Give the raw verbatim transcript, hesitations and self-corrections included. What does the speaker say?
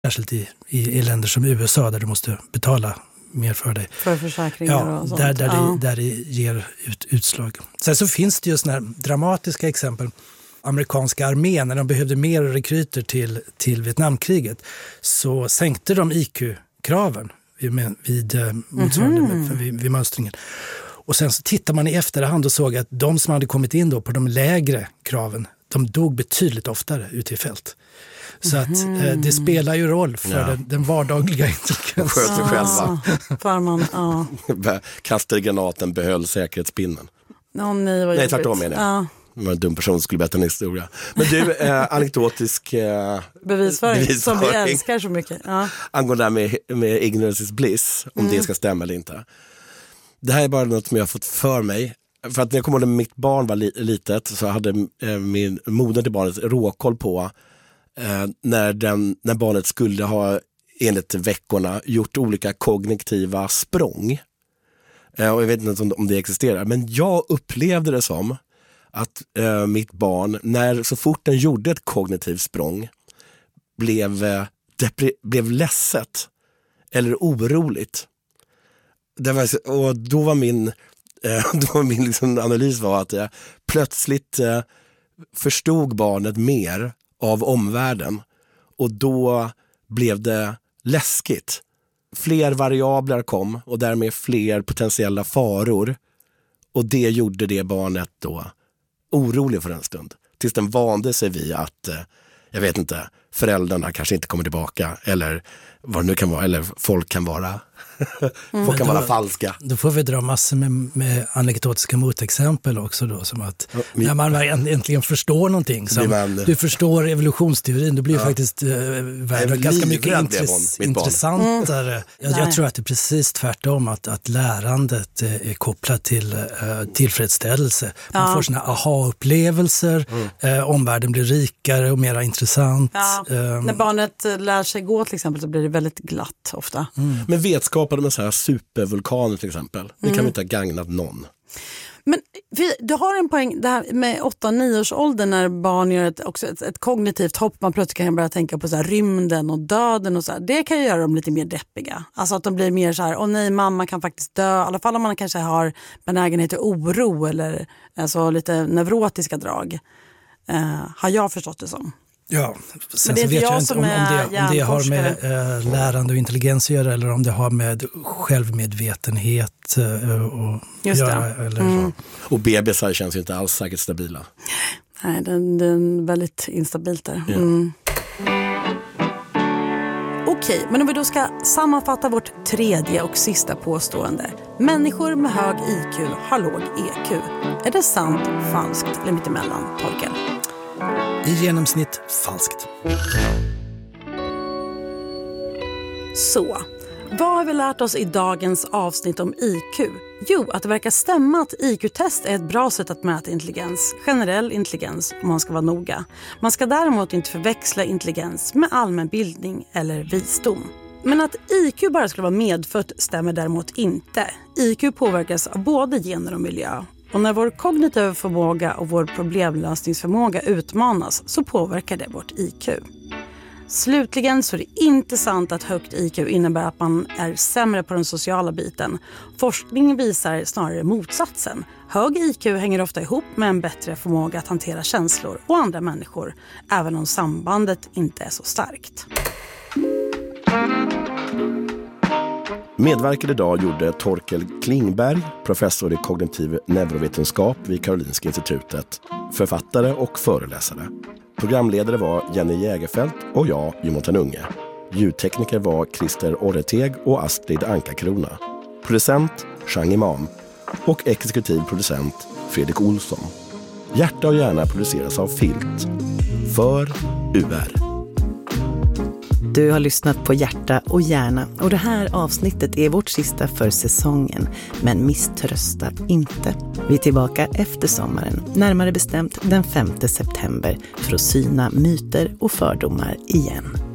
Särskilt i, i, i länder som U S A där du måste betala mer för dig. För försäkringar ja, och sånt. Där, där, ja. det, där det ger ut, utslag. Sen så finns det ju såna här dramatiska exempel. Amerikanska armén, när de behövde mer rekryter till, till Vietnamkriget, så sänkte de I Q-kraven vid, vid, motsvarande, mm-hmm. vid, vid mönstringen. Och sen så tittar man i efterhand och såg att de som hade kommit in då på de lägre kraven, de dog betydligt oftare ute i fält. Så att eh, det spelar ju roll för ja. den, den vardagliga intelligensen. Sköt sig själva. Farman, ja. Kastade granaten, behöll säkerhetspinnen. Oh, nej, vad nej, tvärtom menar jag. Ja. Det var en dum person som skulle berätta en historia. Men du, eh, anekdotisk eh, bevisföring, bevisföring som vi älskar så mycket. Ja. Angående det här med, med ignorance is bliss, om mm. det ska stämma eller inte. Det här är bara något som jag har fått för mig. För att när jag kom ihåg när mitt barn var li- litet så hade eh, min moder till barnet råkoll på eh, när, den, när barnet skulle ha enligt veckorna gjort olika kognitiva språng. Eh, och jag vet inte om, om det existerar. Men jag upplevde det som att eh, mitt barn, när så fort den gjorde ett kognitivt språng, blev, eh, depre- blev ledset eller oroligt. Det var, och då var min, eh, då var min liksom analys var att jag plötsligt eh, förstod barnet mer av omvärlden. Och då blev det läskigt. Fler variabler kom och därmed fler potentiella faror. Och det gjorde det barnet då orolig för en stund. Tills den vande sig vid att, eh, jag vet inte, föräldrarna kanske inte kommer tillbaka. Eller vad det nu kan vara. Eller folk kan vara, mm. folk kan då, vara falska. Då får vi dra massor med, med anekdotiska motexempel också då. Som att ja, men, när man äntligen förstår någonting. Som, man, du förstår evolutionsteorin. Då blir ja. faktiskt eh, världen ganska mycket intress, hon, intressantare. Mm. Jag, jag tror att det är precis tvärtom. Att, att lärandet eh, är kopplat till eh, tillfredsställelse. Man ja. får såna aha-upplevelser. Mm. Eh, omvärlden blir rikare och mer intressant. Ja. Um, när barnet lär sig gå till exempel så blir det väldigt glatt ofta. Mm. Men vetskapen med så här supervulkaner till exempel, det kan mm. vi inte ha gagnat någon. Men vi, du har en poäng det här med åtta nio års ålder när barn gör ett, också ett, ett kognitivt hopp. Man plötsligt kan börja tänka på så här, rymden och döden och så här. Det kan ju göra dem lite mer deppiga. Alltså att de blir mer så här, åh nej, mamma kan faktiskt dö. I alla fall om man kanske har benägenhet till oro eller alltså, lite neurotiska drag. Uh, har jag förstått det som. Ja, sen så vet jag inte om, om, det, om det har med äh, lärande och intelligens att göra eller om det har med självmedvetenhet äh, och Just göra. Det. Eller mm. Och bebisar känns ju inte alls säkert stabila. Nej, den, den är väldigt instabilt där. Ja. Mm. Okej, men om vi då ska sammanfatta vårt tredje och sista påstående. Människor med hög I Q har låg E Q. Är det sant, falskt eller mittemellan, Torkel? I genomsnitt falskt. Så, vad har vi lärt oss i dagens avsnitt om I Q? Jo, att det verkar stämma att I Q-test är ett bra sätt att mäta intelligens. Generell intelligens, om man ska vara noga. Man ska däremot inte förväxla intelligens med allmänbildning eller visdom. Men att I Q bara skulle vara medfött stämmer däremot inte. I Q påverkas av både gener och miljö. Och när vår kognitiva förmåga och vår problemlösningsförmåga utmanas så påverkar det vårt I Q. Slutligen så är det inte sant att högt I Q innebär att man är sämre på den sociala biten. Forskning visar snarare motsatsen. Hög I Q hänger ofta ihop med en bättre förmåga att hantera känslor och andra människor, även om sambandet inte är så starkt. Medverkade idag gjorde Torkel Klingberg, professor i kognitiv neurovetenskap vid Karolinska institutet, författare och föreläsare. Programledare var Jenny Jägerfelt och jag, Jonathan Unge. Ljudtekniker var Christer Orreteg och Astrid Anka-Krona. Producent Chang Imam och exekutiv producent Fredrik Olsson. Hjärta och hjärna produceras av Filt för U R. Du har lyssnat på Hjärta och hjärna och det här avsnittet är vårt sista för säsongen. Men misströsta inte. Vi är tillbaka efter sommaren, närmare bestämt den femte september, för att syna myter och fördomar igen.